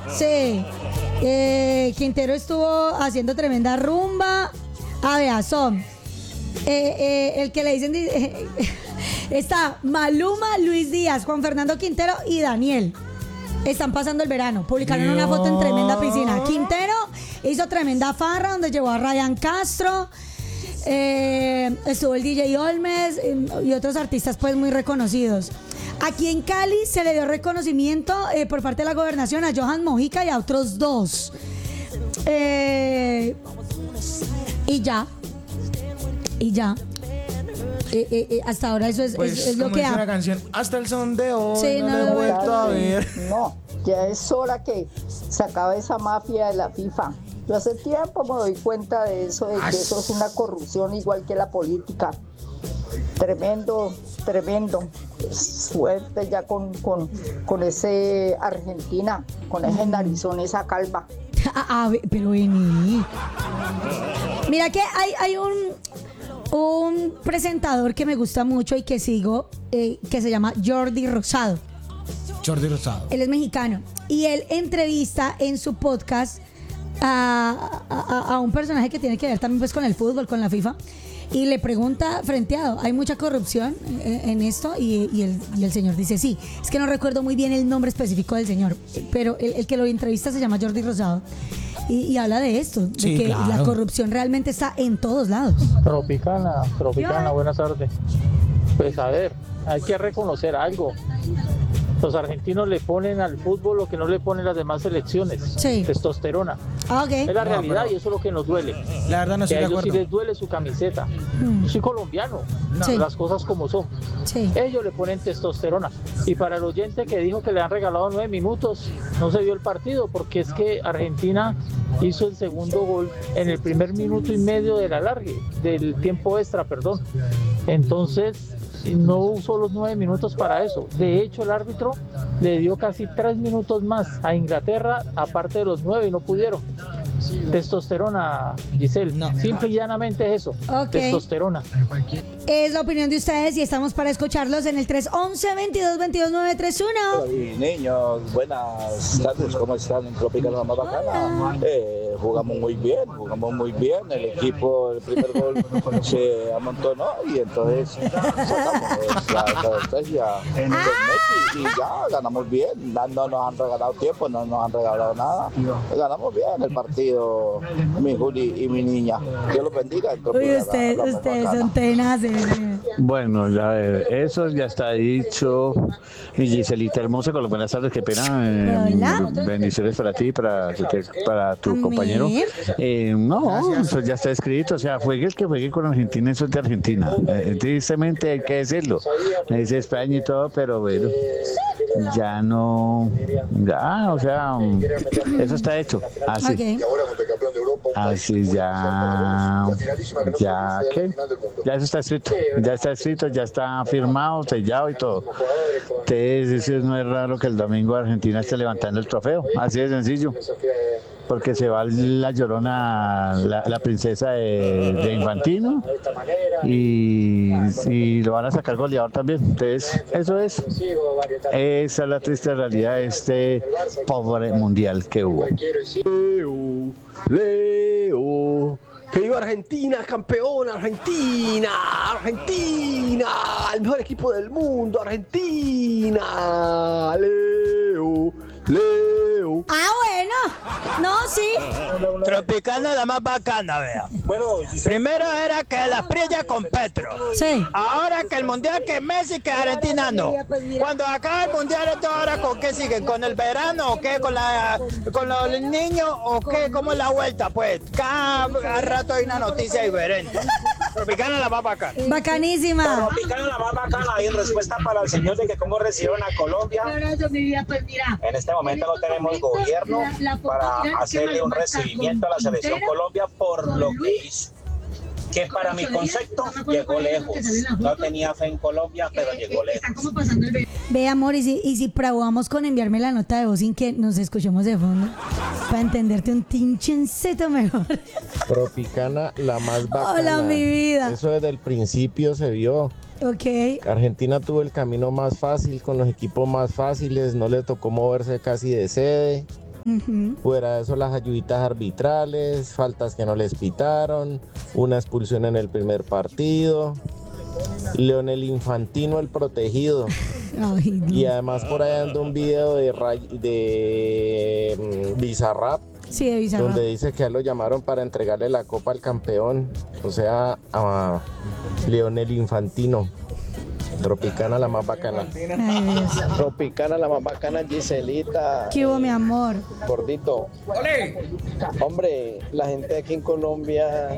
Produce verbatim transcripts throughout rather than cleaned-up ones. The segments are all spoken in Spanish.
Sí. Eh, Quintero estuvo haciendo tremenda rumba. A ver, son. Eh, eh, el que le dicen. Eh, está Maluma, Luis Díaz, Juan Fernando Quintero y Daniel. Están pasando el verano. Publicaron Dios. Una foto en tremenda piscina. Quintero hizo tremenda farra donde llevó a Ryan Castro. Eh, estuvo el D J Olmes eh, y otros artistas pues muy reconocidos. Aquí en Cali se le dio reconocimiento eh, por parte de la gobernación a Johan Mojica y a otros dos. Eh, y ya. Y ya. Eh, eh, eh, hasta ahora eso es, pues, es, es lo como que dice ha... una canción, hasta el son de hoy sí, no, no lo he lo vuelto a ver. No, ya es hora que se acabe esa mafia de la FIFA. Yo hace tiempo me doy cuenta de eso, de que eso es una corrupción igual que la política. Tremendo, tremendo. Suerte ya con, con, con ese Argentina, con ese narizón, esa calva. Ah, pero vení. Mira que hay, hay un, un presentador que me gusta mucho y que sigo, eh, que se llama Jordi Rosado. Jordi Rosado. Él es mexicano. Y él entrevista en su podcast a, a, a un personaje que tiene que ver también pues con el fútbol, con la FIFA. Y le pregunta frenteado, ¿hay mucha corrupción en, en esto? Y, y, el, y el señor dice sí. Es que no recuerdo muy bien el nombre específico del señor, pero el, el que lo entrevista se llama Jordi Rosado. Y, y habla de esto, de sí, que claro. la corrupción realmente está en todos lados. Tropicana, Tropicana, buenas tardes. Pues a ver, hay que reconocer algo. Los argentinos le ponen al fútbol lo que no le ponen las demás selecciones. Sí. Testosterona. Ah, okay. Es la no, realidad pero... y eso es lo que nos duele. La verdad no estoy que a de ellos acuerdo. sí les duele su camiseta. Mm. Yo soy colombiano. No. Sí. Las cosas como son. Sí. Ellos le ponen testosterona. Y para el oyente que dijo que le han regalado nueve minutos, no se vio el partido, porque es que Argentina hizo el segundo gol en el primer minuto y medio del alargue, del tiempo extra, perdón. Entonces no usó los nueve minutos para eso. De hecho, el árbitro le dio casi tres minutos más a Inglaterra, aparte de los nueve, y no pudieron. Testosterona, Giselle. No. Simple y llanamente es eso. Okay. Testosterona. Es la opinión de ustedes y estamos para escucharlos en el tres once, veintidós, veintidós, nueve tres uno. Hola, niños, buenas tardes, ¿cómo están? En Tropical la más bacana. Eh, jugamos muy bien, jugamos muy bien. El equipo, el primer gol se amontonó y entonces sacamos la estrategia de Messi y ya ganamos bien. No, no nos han regalado tiempo, no nos han regalado nada. Ganamos bien el partido, mi Juli y mi niña. Dios los bendiga. Uy, usted, ustedes son tenaces. Bueno, ya ver, eso ya está dicho. Y Giselita hermosa, con las buenas tardes, qué pena. Eh, Hola. bendiciones para ti, para, para tu Amén. compañero. Eh, no, eso ya está escrito. O sea, juegue el que juegue con Argentina, eso es de Argentina. Eh, tristemente hay que decirlo. Me dice España y todo, pero bueno, ya no. Ya, o sea, eso está hecho. Así. Okay. Así ya. Ya, ¿qué? Ya eso está escrito. Ya está escrito, ya está firmado, sellado y todo. Entonces, no es raro que el domingo Argentina esté levantando el trofeo. Así de sencillo. Porque se va la llorona, la, la princesa de, de Infantino, y, y lo van a sacar goleador también. Entonces, eso es. Esa es la triste realidad de este pobre mundial que hubo. Leo, Leo. ¡Que viva Argentina, campeona! ¡Argentina! ¡Argentina! ¡El mejor equipo del mundo! ¡Argentina! ¡Leo! ¡Leo! Ah, bueno. No, sí. Tropicana la más bacana, vea. Primero era que las prillas con Petro. Sí. Ahora que el mundial que Messi, que Argentina no. Cuando acaba el mundial, entonces ahora con qué siguen, con el verano o qué, con la con los niños o qué, cómo es la vuelta, pues. Cada rato hay una noticia diferente. Tropicana la más bacana. Bacanísima. Tropicana la más bacana. Y en respuesta para el señor de que cómo recibieron a Colombia. En este momento no tenemos gobierno para hacerle un recibimiento a la selección Colombia por lo que hizo. Que para mi concepto llegó lejos. No tenía fe en Colombia, pero llegó lejos. Ve, amor, y si, y si probamos con enviarme la nota de voz sin que nos escuchemos de fondo, para entenderte un tinchencito mejor. Tropicana, la más bacana. Hola, mi vida. Eso desde el principio se vio. Ok. Argentina tuvo el camino más fácil, con los equipos más fáciles, no le tocó moverse casi de sede. Ujú. Fuera de eso, las ayuditas arbitrales, faltas que no les pitaron, una expulsión en el primer partido. Leonel Infantino, el protegido. Ay, Dios. Y además por ahí anda un video de, Ray- de mm, Bizarrap, Sí, de Bizarrap. donde dice que a él lo llamaron para entregarle la copa al campeón, o sea, a Leonel Infantino. Tropicana la más bacana. Ay, Dios. Tropicana la más bacana, Giselita. ¿Qué hubo, mi amor? Gordito. Hombre, la gente aquí en Colombia,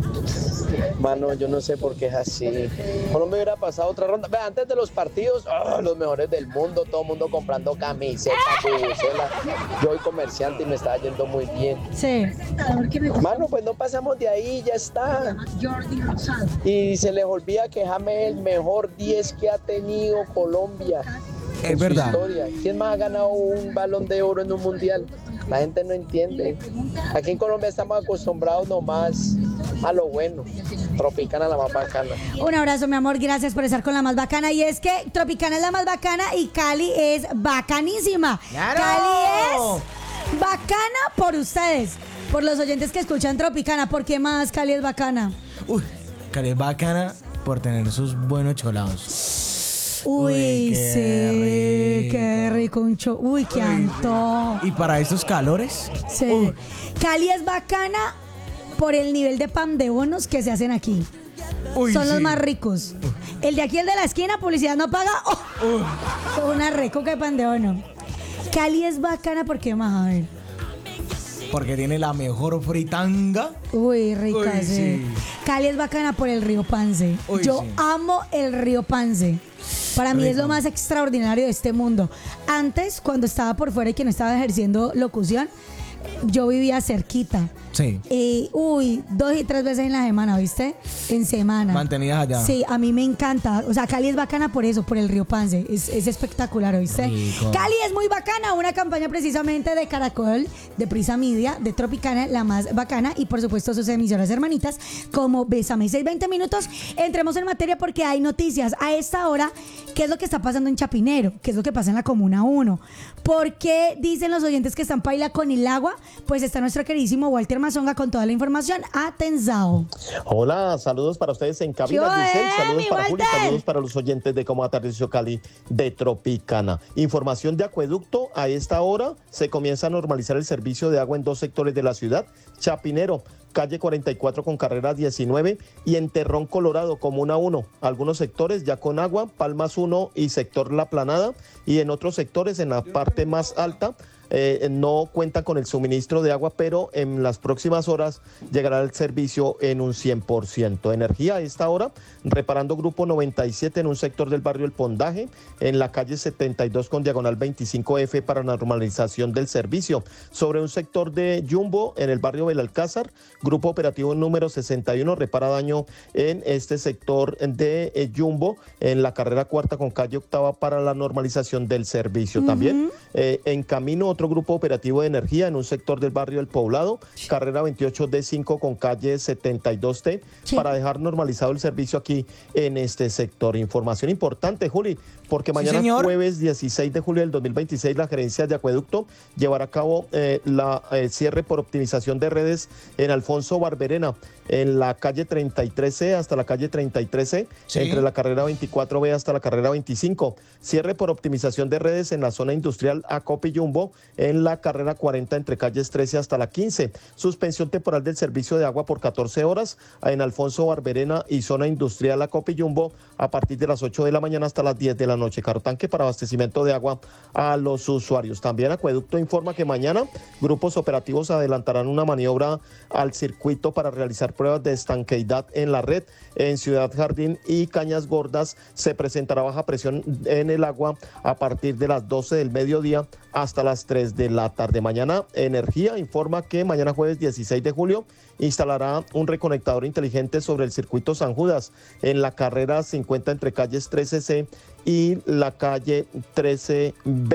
mano, yo no sé por qué es así. Colombia hubiera pasado otra ronda. Ve, antes de los partidos, oh, los mejores del mundo, todo el mundo comprando camisetas, bubucelas. Yo soy comerciante y me estaba yendo muy bien. Sí. Mano, pues no pasamos de ahí, ya está. Y se les olvida que James es el mejor diez que ha tenido Colombia. Es en su verdad. historia. ¿Quién más ha ganado un balón de oro en un mundial? La gente no entiende. Aquí en Colombia estamos acostumbrados nomás a lo bueno. Tropicana la más bacana. Un abrazo, mi amor. Gracias por estar con la más bacana. Y es que Tropicana es la más bacana y Cali es bacanísima. ¡Claro! Cali es bacana por ustedes, por los oyentes que escuchan Tropicana. ¿Por qué más Cali es bacana? Uy, Cali es bacana por tener sus buenos cholados. Uy, Uy, sí, qué rico. qué rico un cho- Uy, qué antojo. Y para estos calores, Sí. Cali es bacana por el nivel de pan de bonos que se hacen aquí. uy, Son los sí. más ricos. El de aquí, el de la esquina, publicidad no paga. ¡Oh! Una recoca de pan de bono. Cali es bacana porque más, a ver. Porque tiene la mejor fritanga. Uy, rica, Uy, sí. sí. Cali es bacana por el río Pance. Uy, Yo sí. amo el río Pance. Para mí es Rico. lo más extraordinario de este mundo. Antes, cuando estaba por fuera y que no estaba ejerciendo locución, yo vivía cerquita. Sí. Y, uy, dos y tres veces en la semana, ¿viste? En semana. Mantenidas allá. Sí, a mí me encanta. O sea, Cali es bacana por eso, por el río Pance. Es, es espectacular, ¿oíste? Rico. Cali es muy bacana. Una campaña precisamente de Caracol, de Prisa Media, de Tropicana, la más bacana. Y por supuesto sus emisoras hermanitas, como Bésame seis veinte minutos. Entremos en materia porque hay noticias. A esta hora, ¿qué es lo que está pasando en Chapinero? ¿Qué es lo que pasa en la Comuna uno? ¿Por qué dicen los oyentes que están paila con el agua? Pues está nuestro queridísimo Walter Mazonga con toda la información. Atenzao. Hola, saludos para ustedes en ¿Qué cabina, hubo, Giselle, eh, saludos mi para Juli, Walter? saludos para los oyentes de Cómo Atardeció Cali de Tropicana. Información de acueducto, a esta hora se comienza a normalizar el servicio de agua en dos sectores de la ciudad, Chapinero, calle cuarenta y cuatro con carrera diecinueve y en Terrón Colorado, comuna uno. Algunos sectores ya con agua, Palmas uno y sector La Planada, y en otros sectores en la parte más alta Eh, no cuentan con el suministro de agua, pero en las próximas horas llegará el servicio en un cien por ciento. Energía a esta hora, reparando grupo noventa y siete en un sector del barrio El Pondaje, en la calle setenta y dos con diagonal veinticinco F para normalización del servicio. Sobre un sector de Jumbo en el barrio Belalcázar, grupo operativo número sesenta y uno repara daño en este sector de eh, Jumbo, en la carrera cuarta con calle octava para la normalización del servicio. También eh, en camino otro grupo operativo de energía en un sector del barrio El Poblado, carrera veintiocho D cinco con calle setenta y dos T, Sí. para dejar normalizado el servicio aquí en este sector. Información importante, Juli, porque mañana señor. jueves dieciséis de julio del dos mil veintiséis la gerencia de acueducto llevará a cabo eh, la eh, cierre por optimización de redes en Alfonso Barberena, en la calle treinta y tres C hasta la calle treinta y tres C, Sí. entre la carrera veinticuatro B hasta la carrera veinticinco. Cierre por optimización de redes en la zona industrial Acopi Jumbo, en la carrera cuarenta entre calles trece hasta la quince. Suspensión temporal del servicio de agua por catorce horas en Alfonso Barberena y zona industrial Acopi Jumbo a partir de las ocho de la mañana hasta las diez de la noche. Carotanque para abastecimiento de agua a los usuarios. También Acueducto informa que mañana grupos operativos adelantarán una maniobra al circuito para realizar pruebas de estanqueidad en la red. En Ciudad Jardín y Cañas Gordas se presentará baja presión en el agua a partir de las doce del mediodía hasta las tres de la tarde. Mañana Energía informa que mañana jueves dieciséis de julio instalará un reconectador inteligente sobre el circuito San Judas en la carrera cincuenta entre calles trece C y la calle trece B.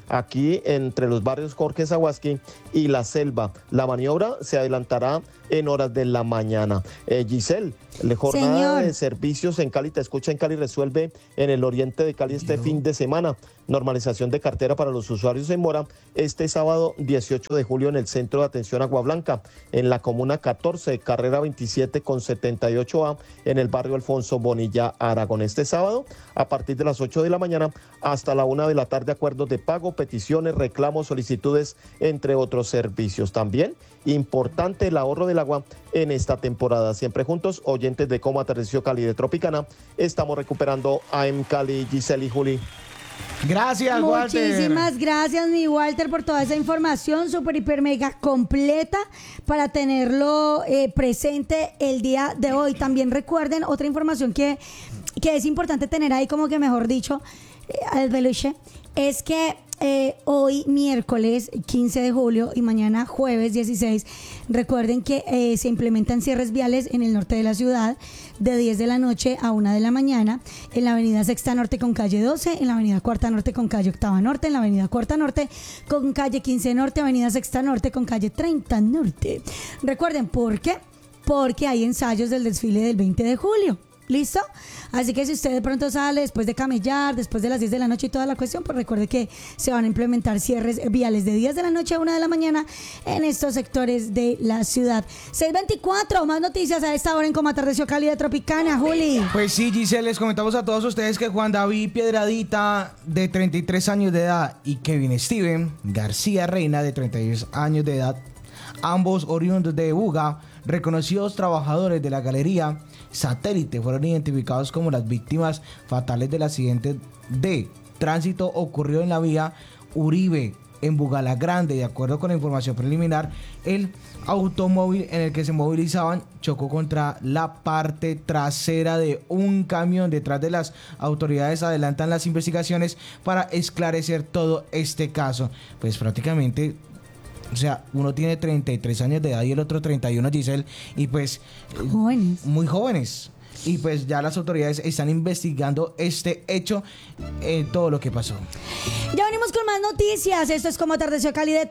aquí entre los barrios Jorge Zahuasqui y La Selva. La maniobra se adelantará en horas de la mañana. Eh, Giselle, la jornada Señor. de servicios en Cali, te escucha en Cali Resuelve en el oriente de Cali este fin de semana. Normalización de cartera para los usuarios en mora este sábado dieciocho de julio en el Centro de Atención Agua Blanca, en la comuna catorce, carrera veintisiete con setenta y ocho A, en el barrio Alfonso Bonilla, Aragón. Este sábado, a partir de las ocho de la mañana hasta la una de la tarde, acuerdos de pago, peticiones, reclamos, solicitudes, entre otros servicios. También importante el ahorro del agua en esta temporada. Siempre juntos, oyentes de Cómo Atardeció Cali de Tropicana, estamos recuperando a M Cali, Giselle y Juli. Gracias, Walter. Muchísimas gracias, mi Walter, por toda esa información súper, hiper, mega completa para tenerlo eh, presente el día de hoy. También recuerden otra información que, que es importante tener ahí, como que mejor dicho, eh, al peluche, es que eh, hoy miércoles quince de julio y mañana jueves dieciséis, recuerden que eh, se implementan cierres viales en el norte de la ciudad de diez de la noche a una de la mañana, en la avenida Sexta Norte con calle doce, en la avenida Cuarta Norte con calle Octava Norte, en la avenida Cuarta Norte con calle quince Norte, avenida Sexta Norte con calle treinta Norte. Recuerden, ¿por qué? Porque hay ensayos del desfile del veinte de julio. ¿Listo? Así que si usted de pronto sale después de camellar, después de las diez de la noche y toda la cuestión, pues recuerde que se van a implementar cierres viales de diez de la noche a una de la mañana en estos sectores de la ciudad. seis veinticuatro, más noticias a esta hora en Cómo Atardeció Cali de Tropicana, Juli. Pues sí, Giselle, les comentamos a todos ustedes que Juan David Piedradita, de treinta y tres años de edad, y Kevin Steven García Reina, de treinta y diez años de edad, ambos oriundos de Buga, reconocidos trabajadores de la galería Satélite, fueron identificados como las víctimas fatales del accidente de tránsito ocurrido en la vía Uribe, en Bugalagrande. De acuerdo con la información preliminar, el automóvil en el que se movilizaban chocó contra la parte trasera de un camión. Detrás de las autoridades adelantan las investigaciones para esclarecer todo este caso. Pues prácticamente, o sea, uno tiene treinta y tres años de edad y el otro treinta y uno, Giselle, y pues jóvenes. Muy jóvenes. Y pues ya las autoridades están investigando este hecho, eh, todo lo que pasó. Ya venimos con más noticias. Esto es Cómo Atardeció Cali de